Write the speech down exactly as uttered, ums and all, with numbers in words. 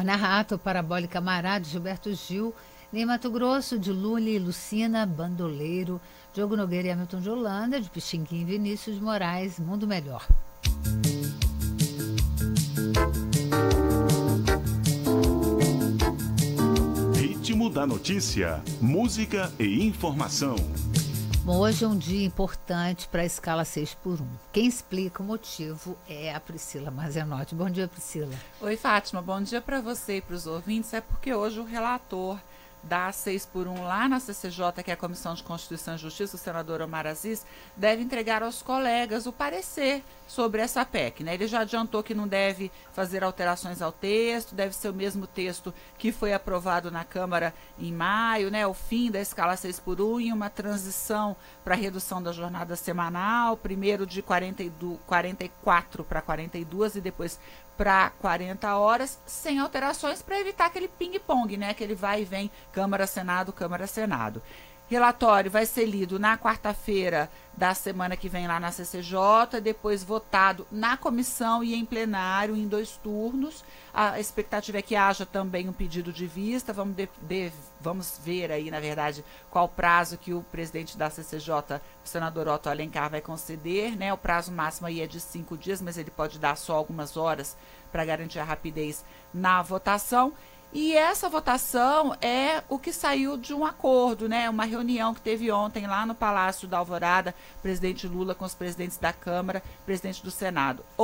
Lorna Rato, Parabólica Mará, de Gilberto Gil, Ney Mato Grosso, de Lully e Lucina, Bandoleiro, Diogo Nogueira e Hamilton de Holanda, de Pixinguinha e Vinícius de Moraes, Mundo Melhor. Ritmo da notícia, música e informação. Bom, hoje é um dia importante para a escala seis por um. Quem explica o motivo é a Priscila Mazenotti. Bom dia, Priscila. Oi, Fátima. Bom dia para você e para os ouvintes. É porque hoje o relator da seis por um lá na C C J, que é a Comissão de Constituição e Justiça, o senador Omar Aziz, deve entregar aos colegas o parecer sobre essa P E C. Né? Ele já adiantou que não deve fazer alterações ao texto, deve ser o mesmo texto que foi aprovado na Câmara em maio, né? O fim da escala seis por um e uma transição para a redução da jornada semanal, primeiro de quarenta e quatro para quarenta e duas e depois para quarenta horas, sem alterações, para evitar aquele ping-pong, né? Aquele vai e vem, Câmara-Senado, Câmara-Senado. Relatório vai ser lido na quarta-feira da semana que vem lá na C C J, depois votado na comissão e em plenário em dois turnos. A expectativa é que haja também um pedido de vista. Vamos, de, de, vamos ver aí, na verdade, qual prazo que o presidente da C C J, o senador Otto Alencar, vai conceder. Né? O prazo máximo aí é de cinco dias, mas ele pode dar só algumas horas para garantir a rapidez na votação. E essa votação é o que saiu de um acordo, né? Uma reunião que teve ontem lá no Palácio da Alvorada, presidente Lula com os presidentes da Câmara, presidente do Senado.